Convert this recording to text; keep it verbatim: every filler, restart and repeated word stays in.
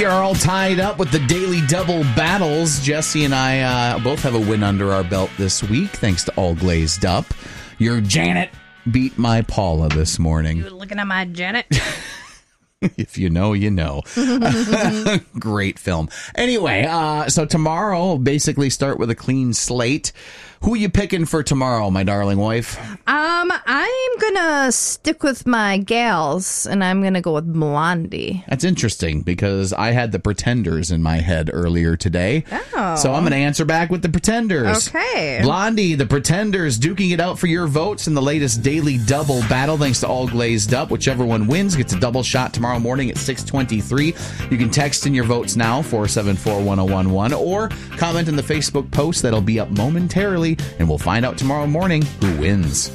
We are all tied up with the daily double battles. Jesse and I uh, both have a win under our belt this week, thanks to All Glazed Up. Your Janet beat my Paula this morning. You looking at my Janet? If you know, you know. Great film. Anyway, uh, so tomorrow, basically start with a clean slate. Who are you picking for tomorrow, my darling wife? Um, I'm gonna stick with my gals, and I'm gonna go with Blondie. That's interesting, because I had the Pretenders in my head earlier today. Oh. So I'm going to answer back with the Pretenders. Okay. Blondie, the Pretenders, duking it out for your votes in the latest daily double battle, thanks to All Glazed Up. Whichever one wins gets a double shot tomorrow morning at six twenty-three. You can text in your votes now, four seven four, one oh one one, or comment in the Facebook post that'll be up momentarily, and we'll find out tomorrow morning who wins.